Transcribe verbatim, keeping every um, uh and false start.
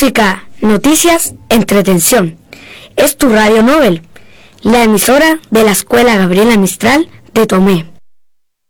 música, noticias, entretención. Es tu Radio Nobel, la emisora de la Escuela Gabriela Mistral de Tomé.